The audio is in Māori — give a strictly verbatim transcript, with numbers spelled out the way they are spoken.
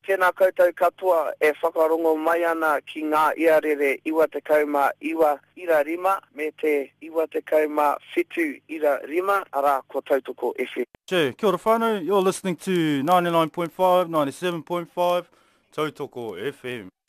Tēnā koutou katoa e whakarongo mai ana ki ngā iarere iwa te kauma iwa ira rima me te iwa te kauma whitu ira rima ara ko Tautoko F M. Che, kia ora whānau, you're listening to ninety-nine point five, ninety-seven point five Tautoko F M.